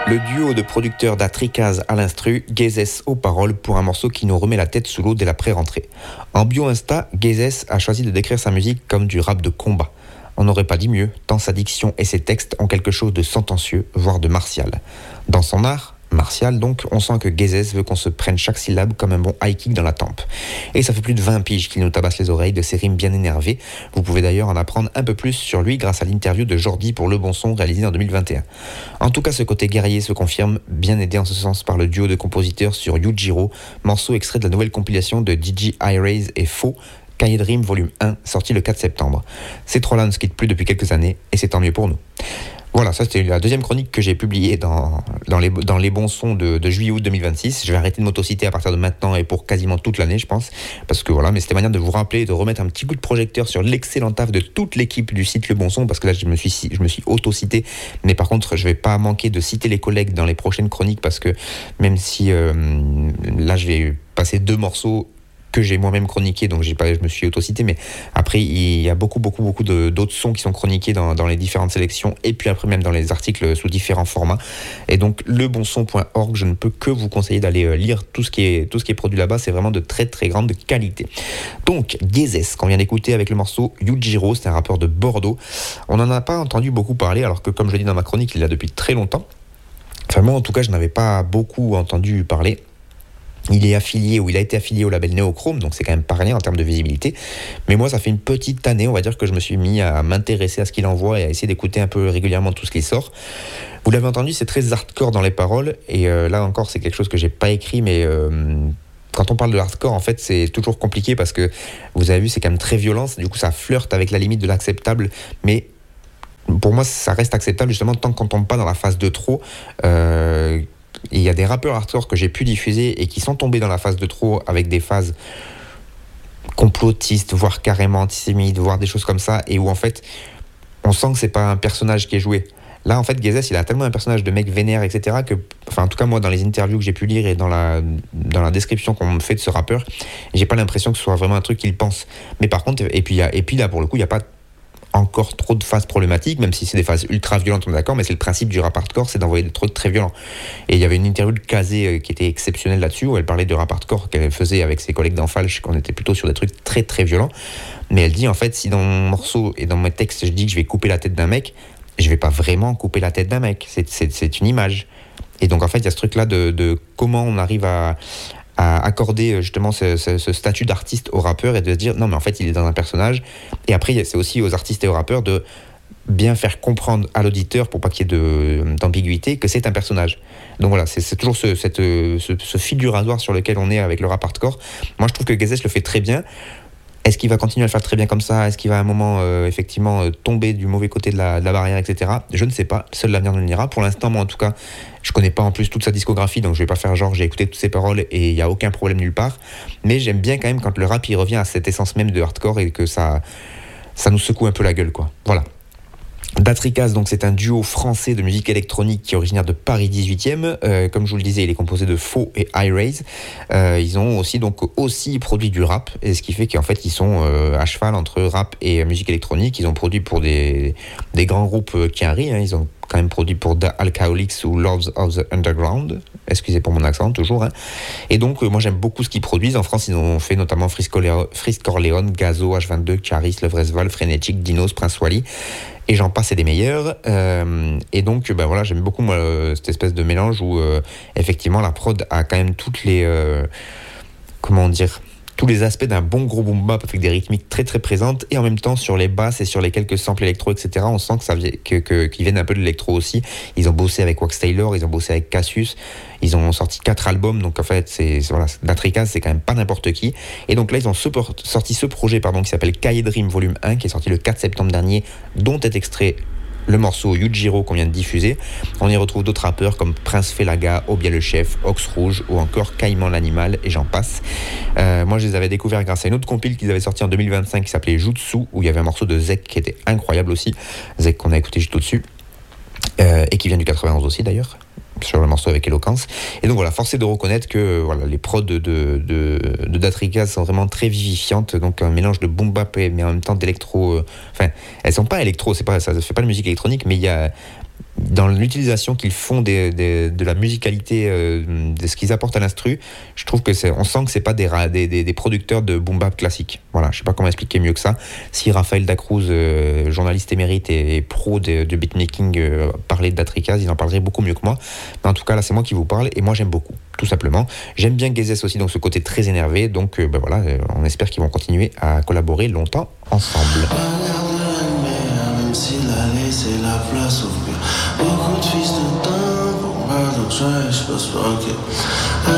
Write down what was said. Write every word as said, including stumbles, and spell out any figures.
Le duo de producteurs d'Atrikaz à l'instru, Gezes aux paroles pour un morceau qui nous remet la tête sous l'eau dès la pré-rentrée. En bio Insta, Gezes a choisi de décrire sa musique comme du rap de combat. On n'aurait pas dit mieux, tant sa diction et ses textes ont quelque chose de sentencieux, voire de martial. Dans son art, martial donc, on sent que Gezes veut qu'on se prenne chaque syllabe comme un bon high kick dans la tempe. Et ça fait plus de vingt piges qu'il nous tabasse les oreilles de ses rimes bien énervées. Vous pouvez d'ailleurs en apprendre un peu plus sur lui grâce à l'interview de Jordi pour Le Bon Son réalisée en deux mille vingt et un. En tout cas, ce côté guerrier se confirme, bien aidé en ce sens par le duo de compositeurs sur Yujiro, morceau extrait de la nouvelle compilation de D J I-Raze et Faux, Cahier de Rime volume un, sorti le quatre septembre. Ces trois-là ne se quittent plus depuis quelques années, et c'est tant mieux pour nous. Voilà, ça c'était la deuxième chronique que j'ai publiée dans, dans, les, dans les bons sons de, de juillet-août deux mille vingt-six. Je vais arrêter de m'autociter à partir de maintenant et pour quasiment toute l'année, je pense. Parce que voilà, mais c'était manière de vous rappeler, de remettre un petit coup de projecteur sur l'excellent taf de toute l'équipe du site Le Bon Son, parce que là je me suis, je me suis auto-cité. Mais par contre, je vais pas manquer de citer les collègues dans les prochaines chroniques, parce que même si euh, là je vais passer deux morceaux que j'ai moi-même chroniqué, donc j'ai pas, je me suis auto-cité, mais après il y a beaucoup beaucoup beaucoup de, d'autres sons qui sont chroniqués dans, dans les différentes sélections, et puis après même dans les articles sous différents formats. Et donc lebonson point org, je ne peux que vous conseiller d'aller lire tout ce qui est, tout ce qui est produit là-bas, c'est vraiment de très très grande qualité. Donc Gezes, qu'on vient d'écouter avec le morceau Yujiro, c'est un rappeur de Bordeaux. On n'en a pas entendu beaucoup parler, alors que comme je l'ai dit dans ma chronique, il est là depuis très longtemps. Enfin moi en tout cas je n'avais pas beaucoup entendu parler. Il est affilié, ou il a été affilié au label Neochrome, donc c'est quand même pas rien en termes de visibilité. Mais moi, ça fait une petite année, on va dire, que je me suis mis à m'intéresser à ce qu'il envoie et à essayer d'écouter un peu régulièrement tout ce qui sort. Vous l'avez entendu, c'est très hardcore dans les paroles, et euh, là encore, c'est quelque chose que j'ai pas écrit, mais euh, quand on parle de hardcore, en fait, c'est toujours compliqué parce que, vous avez vu, c'est quand même très violent, du coup, ça flirte avec la limite de l'acceptable, mais pour moi, ça reste acceptable, justement, tant qu'on tombe pas dans la phase de trop. Euh, Il y a des rappeurs hardcore que j'ai pu diffuser et qui sont tombés dans la phase de trop avec des phases complotistes, voire carrément antisémites, voire des choses comme ça, et où en fait on sent que c'est pas un personnage qui est joué. Là en fait Gezes il a tellement un personnage de mec vénère, et cetera que, enfin en tout cas moi dans les interviews que j'ai pu lire et dans la, dans la description qu'on me fait de ce rappeur, j'ai pas l'impression que ce soit vraiment un truc qu'il pense. Mais par contre, et puis, y a, et puis là pour le coup il n'y a pas encore trop de phases problématiques, même si c'est des phases ultra violentes, on est d'accord, mais c'est le principe du rap hardcore, c'est d'envoyer des trucs très violents. Et il y avait une interview de Kazé qui était exceptionnelle là-dessus, où elle parlait de rap hardcore qu'elle faisait avec ses collègues d'Enfalche, qu'on était plutôt sur des trucs très très violents. Mais elle dit en fait, si dans mon morceau et dans mes textes je dis que je vais couper la tête d'un mec, je vais pas vraiment couper la tête d'un mec, c'est, c'est, c'est une image. Et donc en fait il y a ce truc là de, de comment on arrive à à accorder justement ce, ce, ce statut d'artiste au rappeur et de se dire non mais en fait il est dans un personnage. Et après c'est aussi aux artistes et aux rappeurs de bien faire comprendre à l'auditeur, pour pas qu'il y ait de, d'ambiguïté, que c'est un personnage. Donc voilà, c'est, c'est toujours ce, cette, ce, ce fil du rasoir sur lequel on est avec le rap hardcore. Moi je trouve que Gezes le fait très bien. Est-ce qu'il va continuer à le faire très bien comme ça ? Est-ce qu'il va à un moment euh, effectivement euh, tomber du mauvais côté de la, de la barrière, et cetera. Je ne sais pas, seul l'avenir nous le dira. Pour l'instant, moi en tout cas, je connais pas en plus toute sa discographie, donc je vais pas faire genre j'ai écouté toutes ses paroles et il y a aucun problème nulle part. Mais j'aime bien quand même quand le rap il revient à cette essence même de hardcore et que ça, ça nous secoue un peu la gueule, quoi. Voilà. D'Atrikaz, donc c'est un duo français de musique électronique qui est originaire de Paris dix-huitième. Euh, comme je vous le disais, il est composé de Faux et I-Raze. Euh, ils ont aussi donc aussi produit du rap, et ce qui fait qu'en fait ils sont euh, à cheval entre rap et musique électronique. Ils ont produit pour des, des grands groupes qui arrivent. Hein. Ils ont quand même produit pour The Alcoholics ou Lords of the Underground. Excusez pour mon accent, toujours. Hein. Et donc, euh, moi, j'aime beaucoup ce qu'ils produisent. En France, ils ont fait notamment Frisk Corleone, Gazo, H vingt-deux, Caris, Le Vresval, Frénétique, Dinos, Prince Wally. Et j'en passe et des meilleurs. Euh, et donc, ben voilà, j'aime beaucoup moi, cette espèce de mélange où, euh, effectivement, la prod a quand même toutes les... Euh, comment dire tous les aspects d'un bon gros boom bap avec des rythmiques très très présentes, et en même temps sur les basses et sur les quelques samples électro, et cetera. On sent que ça vient, que, que, qu'ils viennent un peu de l'électro aussi. Ils ont bossé avec Wax Taylor, ils ont bossé avec Cassius, ils ont sorti quatre albums, donc en fait c'est, c'est voilà, D'Atrikaz c'est quand même pas n'importe qui. Et donc là ils ont support, sorti ce projet pardon qui s'appelle Cahier de Rime volume un, qui est sorti le quatre septembre dernier, dont est extrait le morceau Yujiro qu'on vient de diffuser. On y retrouve d'autres rappeurs comme Prince Felaga, Obia le Chef, Ox Rouge ou encore Caïman l'Animal, et j'en passe. Euh, moi je les avais découverts grâce à une autre compile qu'ils avaient sorti en deux mille vingt-cinq qui s'appelait Jutsu, où il y avait un morceau de Zek qui était incroyable aussi. Zek qu'on a écouté juste au-dessus. Euh, et qui vient du quatre-vingt-onze aussi d'ailleurs, sur le morceau avec Éloquence. Et donc voilà, force est de reconnaître que voilà, les prods de, de, de, de D'Atrikaz sont vraiment très vivifiantes, donc un mélange de boom bap mais en même temps d'électro. Euh, enfin, elles sont pas électro, c'est pas, ça ne fait pas de musique électronique, mais il y a, dans l'utilisation qu'ils font des, des, de la musicalité, euh, de ce qu'ils apportent à l'instru, je trouve que c'est, on sent que c'est pas des, des, des, des producteurs de boom bap classique. Voilà, je sais pas comment expliquer mieux que ça. Si Raphaël Dacruz, euh, journaliste émérite et, et pro de, de beatmaking, euh, parlait de Datricaz, il en parlerait beaucoup mieux que moi. Mais en tout cas, là, c'est moi qui vous parle et moi, j'aime beaucoup, tout simplement. J'aime bien Gezes aussi, donc ce côté très énervé. Donc, euh, ben voilà, euh, on espère qu'ils vont continuer à collaborer longtemps ensemble. Même si la laisser la place au pire. Beaucoup de fils de temps pour mal, donc je pense pas que